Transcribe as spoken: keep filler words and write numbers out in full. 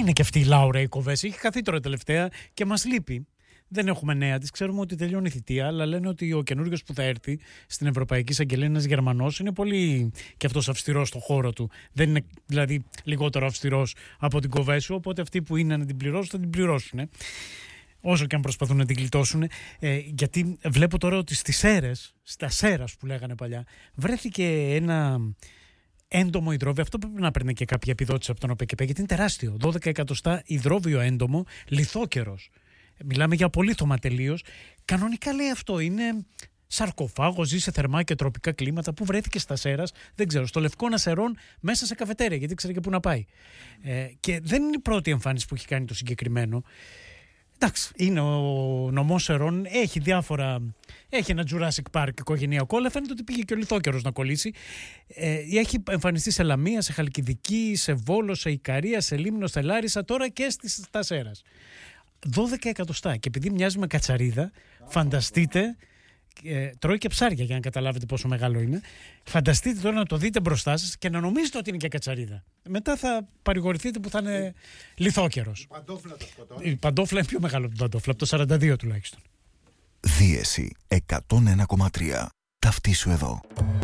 είναι και αυτή η Λάουρα η Κοβέση. Έχει χαθεί τώρα τελευταία και μας λείπει. Δεν έχουμε νέα της. Ξέρουμε ότι τελειώνει η θητεία, αλλά λένε ότι ο καινούριος που θα έρθει στην Ευρωπαϊκή Εισαγγελία, ένας Γερμανός, είναι πολύ και αυτός αυστηρός στο χώρο του. Δεν είναι δηλαδή λιγότερο αυστηρός από την Κοβέσου, οπότε αυτοί που είναι να την πληρώσουν θα την πληρώσουν. Ε. Όσο και αν προσπαθούν να την γλιτώσουν. Ε, γιατί βλέπω τώρα ότι στις Σέρρες, στα Σέρας που λέγανε παλιά, βρέθηκε ένα έντομο υδρόβιο. Αυτό πρέπει να παίρνει και κάποια επιδότηση από τον ΟΠΕΚΕΠ, γιατί είναι τεράστιο. δώδεκα εκατοστά υδρόβιο έντομο, λιθόκερος. Μιλάμε για απολύθωμα τελείως. Κανονικά λέει αυτό είναι σαρκοφάγος, ζει σε θερμά και τροπικά κλίματα. Που βρέθηκε στα Σέρας, δεν ξέρω, στο Λευκό Σερών, μέσα σε καφετέρια, γιατί ξέρει και πού να πάει. Ε, και δεν είναι η πρώτη εμφάνιση που έχει κάνει το συγκεκριμένο. Εντάξει, είναι ο νομός Σερών, έχει διάφορα. Έχει ένα Jurassic Park οικογενειακό, αλλά φαίνεται ότι πήγε και ο λιθόκερος να κολλήσει. Ε, έχει εμφανιστεί σε Λαμία, σε Χαλκιδική, σε Βόλο, σε Ικαρία, σε Λίμνο, σε Λάρισα, τώρα και στα Σέρας. δώδεκα εκατοστά. Και επειδή μοιάζει με κατσαρίδα, φανταστείτε. Ε, τρώει και ψάρια για να καταλάβετε πόσο μεγάλο είναι. Φανταστείτε τώρα να το δείτε μπροστά σας και να νομίζετε ότι είναι και κατσαρίδα. Μετά θα παρηγορηθείτε που θα είναι λιθόκερος. Η παντόφλα το σκοτώνει. Η παντόφλα είναι πιο μεγάλο από την παντόφλα, από το σαράντα δύο τουλάχιστον. Δίεση εκατόν ένα κόμμα τρία. Ταυτίσου εδώ.